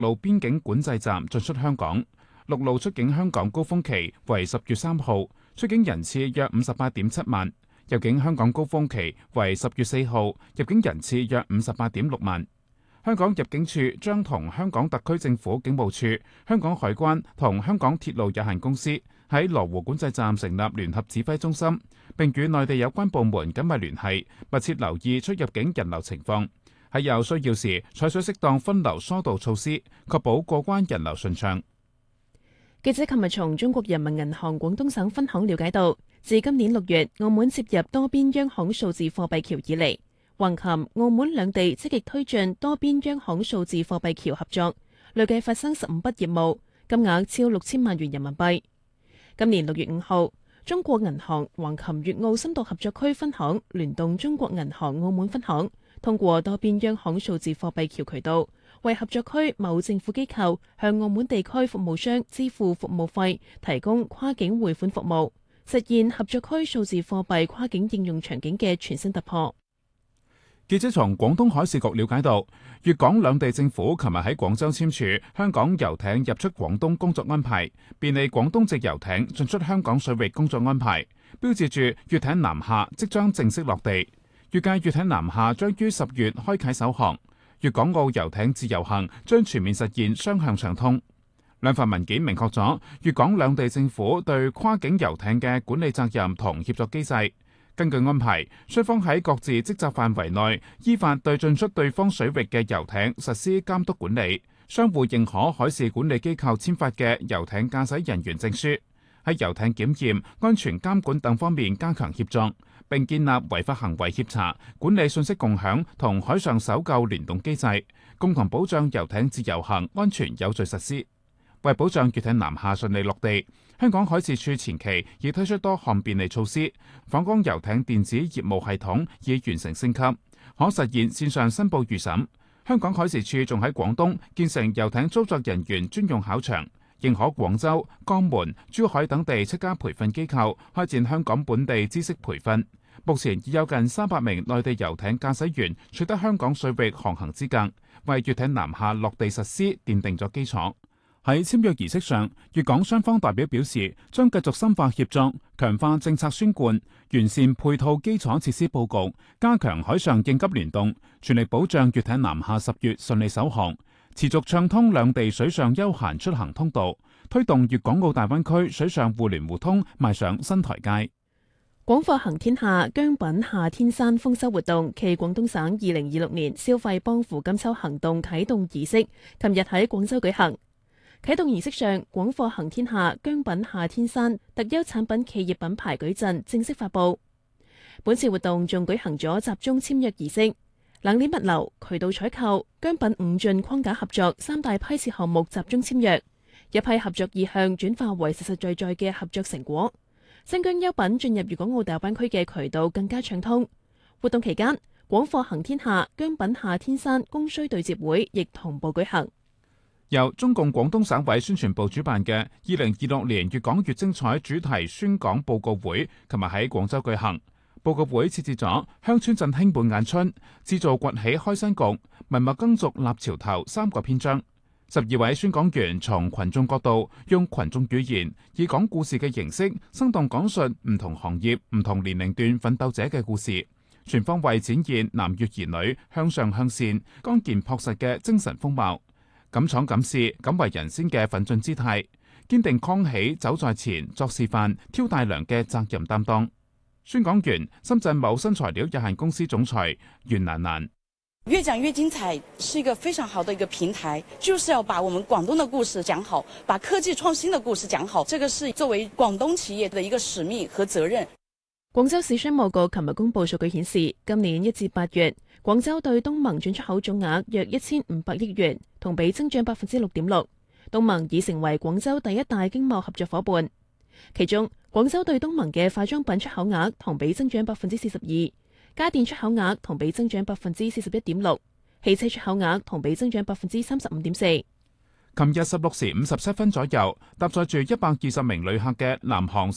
路邊境管制站進出香港。陸路出境香港高峰期為10月3號，出境人次約58.7萬；入境香港高峰期為10月4號，入境人次約58.6萬。香港入境處將同香港特區政府警務處、香港海關同香港鐵路有限公司喺羅湖管制站成立聯合指揮中心，並與內地有關部門緊密聯繫，密切留意出入境人流情況，喺有需要時採取適當分流疏導措施，確保過關人流順暢。 記者琴日從中國人民銀行廣東省分行了解到，自今年6月澳門接入多邊央行數字貨幣橋以嚟，橫琴、澳門兩地積極推進多邊央行數字貨幣橋合作，累計發生15筆業務，金額超6000萬元人民幣。今年6月5號，中國銀行橫琴粵澳深度合作區分行聯動中國銀行澳門分行，通過多邊央行數字貨幣橋渠道，為合作區某政府機構向澳門地區服務商支付服務費，提供跨境匯款服務，實現合作區數字貨幣跨境應用場景嘅全新突破。 記者從廣東海事局了解到，粵港兩地政府琴日喺廣州簽署香港遊艇入出廣東工作安排，便利廣東籍遊艇進出香港水域工作安排，標誌住粵艇南下即將正式落地。預計粵艇南下將於10月開啟首航。粵港澳遊艇自由行將全面實現雙向暢通。兩份文件明確咗粵港兩地政府對跨境遊艇嘅管理責任同協作機制。根據安排，雙方喺各自職責範圍內，依法對進出對方水域嘅遊艇實施監督管理。相互認可海事管理機構簽發嘅遊艇駕駛人員證書，喺遊艇檢驗、安全監管等方面加強協作，並建立違法行為協查、管理信息共享同海上搜救聯動機制，共同保障遊艇自由行安全有序實施。為保障粵艇南下順利落地，香港海事處前期已推出多項便利措施，訪港遊艇電子業務系統已完成升級，可實現線上申報預審。香港海事處仲喺廣東建成遊艇操作人員專用考場，認可廣州、江門、珠海等地7家培訓機構開展香港本地知識培訓。目前已有近300名內地遊艇駕駛員取得香港水域航行資格，為粵艇南下落地實施奠定咗基礎。喺簽約儀式上，粵港雙方代表表示，將繼續深化協作，強化政策宣貫，完善配套基礎設施佈局，加強海上應急聯動，全力保障粵艇南下10月順利首航，持續暢通兩地水上休閒出行通道，推動粵港澳大灣區水上互聯互通邁上新台階。 廣貨行天下薑品夏天山豐收活動暨廣東省2026年消費幫扶金秋行動啟動儀式，琴日喺廣州舉行。啟動儀式上，廣貨行天下薑品夏天山特優產品企業品牌矩陣正式發布。本次活動仲舉行咗集中簽約儀式，冷鏈物流、渠道採購、薑品5進框架合作3大批次項目集中簽約，一批合作意向轉化為實實在在嘅合作成果。新疆優品進入粵港澳大灣區嘅渠道更加暢通。活動期間，廣貨行天下薑品夏天山供需對接會亦同步舉行。 由中共廣東省委宣傳部主辦嘅2026年粵港粵精彩主題宣講報告會，琴日喺廣州舉行。報告會設置咗鄉村振興滿眼春、製造崛起開新局、文物耕俗立潮頭3個篇章。12位宣講員從群眾角度，用群眾語言，以講故事嘅形式，生動講述唔同行業、唔同年齡段奮鬥者嘅故事，全方位展現南粵兒女向上向善、剛健樸實嘅精神風貌。敢闖敢試、敢為人先嘅奮進姿態，堅定扛起走在前作示範挑大梁嘅責任擔當。宣講員深圳某新材料有限公司總裁袁蘭蘭： 越講越精彩是一個非常好的一個平台，就是要把我們廣東的故事講好，把科技創新的故事講好，這個是作為廣東企業的一個使命和責任。 廣州市商務局琴日公布數據顯示，今年1至8月，廣州對東盟進出口總額約1500億元，同比增長6.6%。東盟已成為廣州第一大經貿合作伙伴。其中，廣州對東盟嘅化妝品出口額同比增長42%，家電出口額同比增長41.6%，汽車出口額同比增長35.4%。 琴日16時57分左右，搭載住120名旅客嘅南航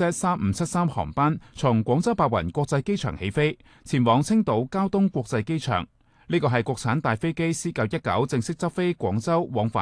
CZ3573 航班從廣州白雲國際機場起飛，前往青島膠東國際機場。 呢個係國產大飛機 C919正式執飛廣州往返